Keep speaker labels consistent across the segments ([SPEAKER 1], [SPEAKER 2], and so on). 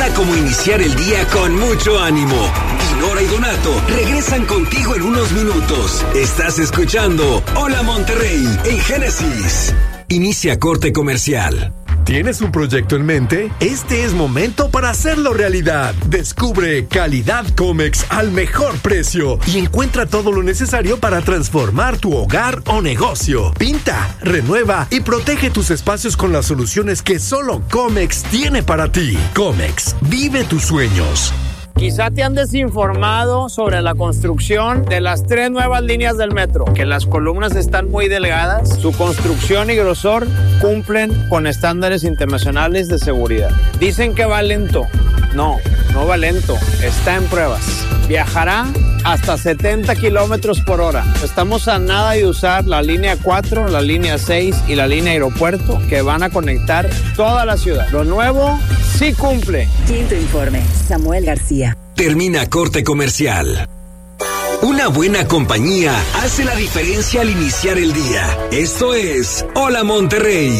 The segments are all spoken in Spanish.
[SPEAKER 1] Nada como iniciar el día con mucho ánimo. Dinora y Donato regresan contigo en unos minutos. Estás escuchando Hola Monterrey en Génesis. Inicia corte comercial.
[SPEAKER 2] ¿Tienes un proyecto en mente? Este es momento para hacerlo realidad. Descubre Calidad Comex al mejor precio y encuentra todo lo necesario para transformar tu hogar o negocio. Pinta, renueva y protege tus espacios con las soluciones que solo Comex tiene para ti. Comex, vive tus sueños.
[SPEAKER 3] Quizá te han desinformado sobre la construcción de las 3 nuevas líneas del metro, que las columnas están muy delgadas, su construcción y grosor cumplen con estándares internacionales de seguridad. Dicen que va lento. No va lento, está en pruebas. Viajará hasta 70 kilómetros por hora. Estamos a nada de usar la línea 4, la línea 6 y la línea aeropuerto que van a conectar toda la ciudad. Lo nuevo sí cumple.
[SPEAKER 4] Quinto informe, Samuel García.
[SPEAKER 1] Termina corte comercial. Una buena compañía hace la diferencia al iniciar el día. Esto es Hola Monterrey.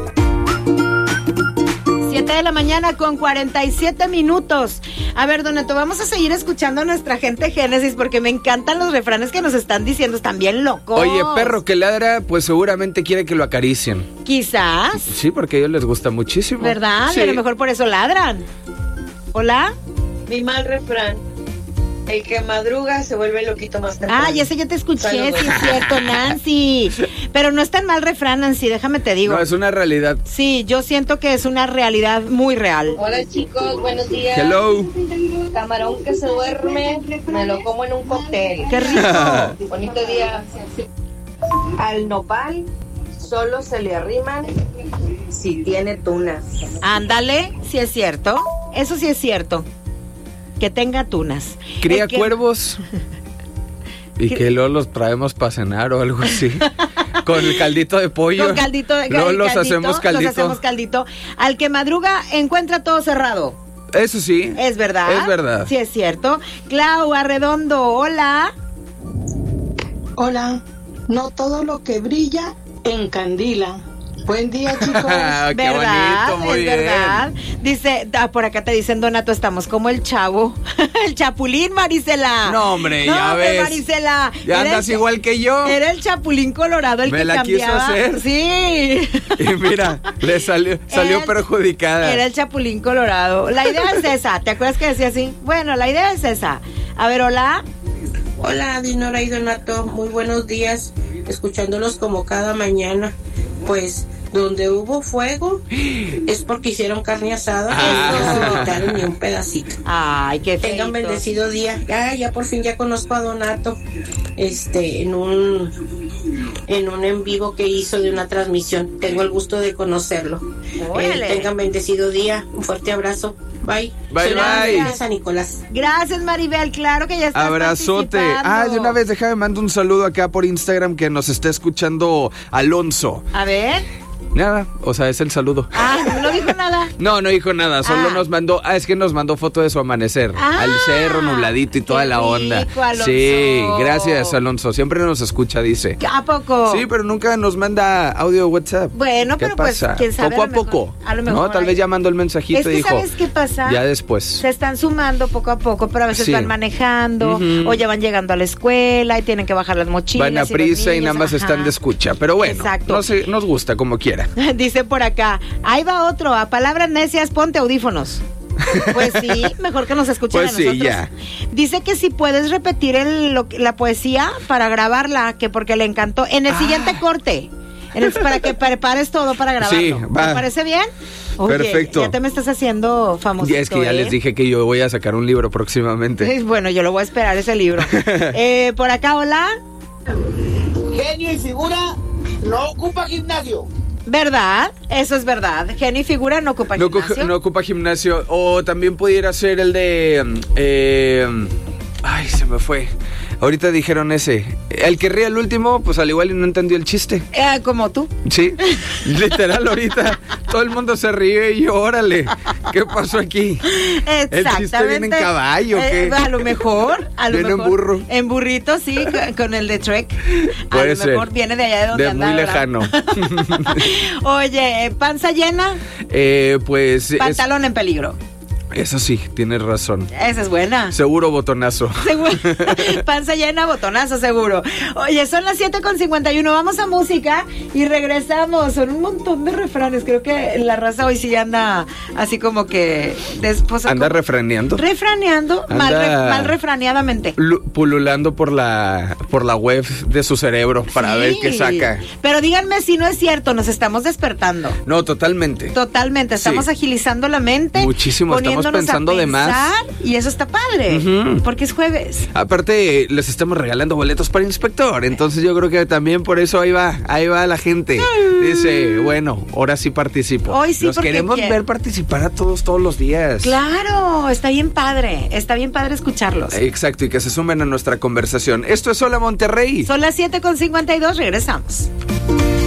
[SPEAKER 5] 7 de la mañana con 47 minutos. A ver, Donato, vamos a seguir escuchando a nuestra gente Génesis porque me encantan los refranes que nos están diciendo, están bien locos.
[SPEAKER 6] Oye, perro que ladra, pues seguramente quiere que lo acaricien.
[SPEAKER 5] Quizás.
[SPEAKER 6] Sí, porque a ellos les gusta muchísimo.
[SPEAKER 5] ¿Verdad?
[SPEAKER 6] Sí.
[SPEAKER 5] Y a lo mejor por eso ladran. ¿Hola?
[SPEAKER 7] Mi mal refrán. El que madruga se vuelve loquito más temprano.
[SPEAKER 5] Ah, ya sé, ya te escuché,
[SPEAKER 7] Saludos.
[SPEAKER 5] sí es cierto, Nancy. Pero no es tan mal refrán, Nancy, déjame te digo.
[SPEAKER 6] No, es una realidad.
[SPEAKER 5] Sí, yo siento que es una realidad muy real.
[SPEAKER 7] Hola chicos, buenos días.
[SPEAKER 6] Hello.
[SPEAKER 7] Camarón que se duerme, me lo como en un cóctel.
[SPEAKER 5] ¡Qué rico!
[SPEAKER 7] Bonito día. Al nopal solo se le arriman si tiene tunas.
[SPEAKER 5] Ándale, sí es cierto. Eso sí es cierto. Que tenga tunas.
[SPEAKER 6] Cría
[SPEAKER 5] Es que-
[SPEAKER 6] cuervos y que luego los traemos para cenar o algo así. Con el caldito de pollo.
[SPEAKER 5] Con caldito de
[SPEAKER 6] Luego los hacemos caldito.
[SPEAKER 5] Los hacemos caldito. Al que madruga encuentra todo cerrado.
[SPEAKER 6] Eso sí.
[SPEAKER 5] Es verdad.
[SPEAKER 6] Es verdad.
[SPEAKER 5] Sí es cierto. Clau Arredondo, hola.
[SPEAKER 8] Hola, no todo lo que brilla encandila. Buen día, chicos.
[SPEAKER 6] Qué
[SPEAKER 5] ¿Verdad?
[SPEAKER 6] bonito, muy
[SPEAKER 5] es
[SPEAKER 6] bien.
[SPEAKER 5] verdad. Dice, por acá te dicen, Donato, estamos como el chavo. El chapulín, Marisela.
[SPEAKER 6] No, hombre,
[SPEAKER 5] No,
[SPEAKER 6] ya
[SPEAKER 5] hombre,
[SPEAKER 6] ves.
[SPEAKER 5] Marisela.
[SPEAKER 6] Ya
[SPEAKER 5] Era
[SPEAKER 6] andas
[SPEAKER 5] el-
[SPEAKER 6] igual que yo.
[SPEAKER 5] Era el chapulín colorado el
[SPEAKER 6] Me
[SPEAKER 5] que
[SPEAKER 6] la quiso
[SPEAKER 5] cambiaba.
[SPEAKER 6] hacer.
[SPEAKER 5] Sí.
[SPEAKER 6] Y mira, le salió
[SPEAKER 5] Era-
[SPEAKER 6] perjudicada.
[SPEAKER 5] Era el chapulín colorado. La idea es esa. ¿Te acuerdas que decía así? Bueno, la idea es esa. A ver, hola.
[SPEAKER 9] Hola, Dinora y Donato, muy buenos días, escuchándolos como cada mañana. Pues, donde hubo fuego, es porque hicieron carne asada, no se quitaron ni un pedacito.
[SPEAKER 5] Ay, qué feo.
[SPEAKER 9] Tengan bendecido día. Ya por fin ya conozco a Donato, en un en vivo que hizo de una transmisión. Tengo el gusto de conocerlo.
[SPEAKER 5] Órale.
[SPEAKER 9] Tengan bendecido día, un fuerte abrazo. Bye.
[SPEAKER 6] Bye,
[SPEAKER 9] Soy la
[SPEAKER 6] bye.
[SPEAKER 9] de San Nicolás.
[SPEAKER 5] Gracias, Maribel. Claro que ya estás
[SPEAKER 6] Abrazote.
[SPEAKER 5] participando.
[SPEAKER 6] De una vez déjame mando un saludo acá por Instagram que nos está escuchando Alonso.
[SPEAKER 5] A ver.
[SPEAKER 6] Nada, o sea, es el saludo.
[SPEAKER 5] No dijo nada.
[SPEAKER 6] No dijo nada, solo nos mandó, es que nos mandó foto de su amanecer, al cerro nubladito y toda la onda.
[SPEAKER 5] rico, Alonso.
[SPEAKER 6] Sí, gracias Alonso, siempre nos escucha, dice.
[SPEAKER 5] ¿A poco?
[SPEAKER 6] Sí, pero nunca nos manda audio de WhatsApp.
[SPEAKER 5] Bueno,
[SPEAKER 6] ¿Qué
[SPEAKER 5] pero pues,
[SPEAKER 6] pasa?
[SPEAKER 5] quién sabe.
[SPEAKER 6] Poco a
[SPEAKER 5] lo mejor-
[SPEAKER 6] poco.
[SPEAKER 5] A lo mejor.
[SPEAKER 6] No, tal vez ya mandó el mensajito
[SPEAKER 5] Es que
[SPEAKER 6] y dijo.
[SPEAKER 5] ¿sabes qué pasa?
[SPEAKER 6] Ya después.
[SPEAKER 5] Se están sumando poco a poco, pero a veces
[SPEAKER 6] Sí.
[SPEAKER 5] van manejando
[SPEAKER 6] Ujú.
[SPEAKER 5] o ya van llegando a la escuela y tienen que bajar las mochilas.
[SPEAKER 6] Van a
[SPEAKER 5] los
[SPEAKER 6] prisa y
[SPEAKER 5] niños,
[SPEAKER 6] nada más
[SPEAKER 5] ajá.
[SPEAKER 6] están de escucha. Pero bueno,
[SPEAKER 5] Exacto.
[SPEAKER 6] no sé, nos gusta como quiera.
[SPEAKER 5] Dice por acá, ahí va otro, a palabras necias, ponte audífonos. Pues sí, mejor que nos escuchen
[SPEAKER 6] Pues
[SPEAKER 5] a
[SPEAKER 6] sí,
[SPEAKER 5] nosotros.
[SPEAKER 6] ya.
[SPEAKER 5] Dice que si puedes repetir la poesía para grabarla, que porque le encantó. En el siguiente corte, para que prepares todo para grabarlo.
[SPEAKER 6] Sí, va.
[SPEAKER 5] ¿Te parece bien? Oye,
[SPEAKER 6] Perfecto.
[SPEAKER 5] ya te me estás haciendo famoso.
[SPEAKER 6] Ya es que ya les dije que yo voy a sacar un libro próximamente.
[SPEAKER 5] Bueno, yo lo voy a esperar ese libro. Por acá, hola.
[SPEAKER 10] Genio y figura no ocupa gimnasio.
[SPEAKER 5] ¿Verdad? Eso es verdad. Genio y figura no ocupa gimnasio.
[SPEAKER 6] No ocupa gimnasio. O también pudiera ser el de... ay, se me fue. Ahorita dijeron ese. El que ríe el último, pues al igual y no entendió el chiste.
[SPEAKER 5] Como tú.
[SPEAKER 6] Sí, literal ahorita todo el mundo se ríe y yo, órale, ¿qué pasó aquí? ¿El chiste viene en caballo o qué?
[SPEAKER 5] A lo mejor.
[SPEAKER 6] Viene en burro.
[SPEAKER 5] En burrito, sí, con el de Trek.
[SPEAKER 6] Puede
[SPEAKER 5] a lo mejor
[SPEAKER 6] ser.
[SPEAKER 5] viene de allá de donde
[SPEAKER 6] De
[SPEAKER 5] anda.
[SPEAKER 6] muy
[SPEAKER 5] ¿verdad?
[SPEAKER 6] lejano.
[SPEAKER 5] Oye, panza llena,
[SPEAKER 6] Pues...
[SPEAKER 5] pantalón en peligro.
[SPEAKER 6] Eso sí, tienes razón.
[SPEAKER 5] Esa es buena.
[SPEAKER 6] Seguro botonazo.
[SPEAKER 5] Panza llena, botonazo seguro. Oye, son las 7:51. Vamos a música y regresamos. Son un montón de refranes. Creo que la raza hoy sí anda así como que después.
[SPEAKER 6] ¿Anda refraneando?
[SPEAKER 5] Refraneando, mal refraneadamente.
[SPEAKER 6] Pululando por la web de su cerebro para ver qué saca.
[SPEAKER 5] Pero díganme si no es cierto, nos estamos despertando.
[SPEAKER 6] No, totalmente.
[SPEAKER 5] Totalmente, estamos agilizando la mente.
[SPEAKER 6] Muchísimo, estamos pensando de más.
[SPEAKER 5] Y eso está padre, porque es jueves.
[SPEAKER 6] Aparte, les estamos regalando boletos para Inspector, entonces yo creo que también por eso ahí va la gente. Dice, bueno, ahora sí participo.
[SPEAKER 5] Hoy sí,
[SPEAKER 6] Los queremos ver participar a todos los días.
[SPEAKER 5] Claro, está bien padre escucharlos.
[SPEAKER 6] Exacto, y que se sumen a nuestra conversación. Esto es Hola Monterrey.
[SPEAKER 5] Son las 7:52, regresamos.